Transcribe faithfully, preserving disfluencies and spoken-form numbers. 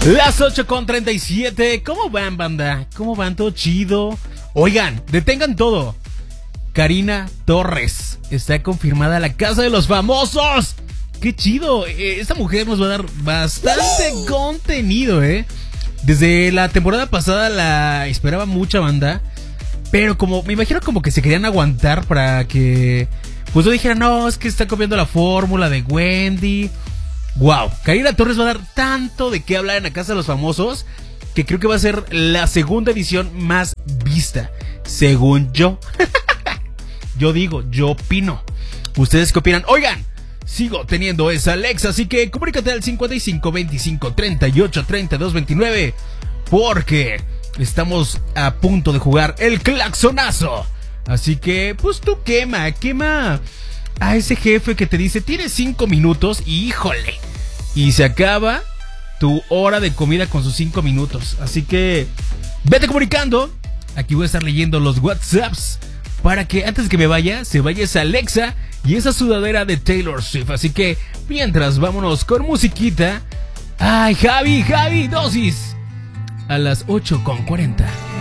Las ocho con treinta y siete. ¿Cómo van, banda? ¿Cómo van? ¿Todo chido? Oigan, detengan todo. Karina Torres está confirmada a la Casa de los Famosos. ¡Qué chido! Esta mujer nos va a dar bastante contenido, ¿eh? Desde la temporada pasada la esperaba mucha banda, pero como me imagino como que se querían aguantar para que pues no dijeran, no, es que está copiando la fórmula de Wendy. Wow, Karina Torres va a dar tanto de qué hablar en la Casa de los Famosos que creo que va a ser la segunda edición más vista, según yo. Yo digo, yo opino. ¿Ustedes qué opinan? Oigan, sigo teniendo esa Alexa, así que comunícate al cincuenta y cinco, veinticinco, treinta y ocho, treinta y dos, veintinueve, porque estamos a punto de jugar el claxonazo. Así que, pues tú quema, quema a ese jefe que te dice, tienes cinco minutos y híjole, y se acaba tu hora de comida con sus cinco minutos. Así que, vete comunicando. Aquí voy a estar leyendo los WhatsApps para que antes de que me vaya, se vaya esa Alexa y esa sudadera de Taylor Swift. Así que, mientras, vámonos con musiquita. Ay, Javi, Javi, dosis. A las ocho con cuarenta.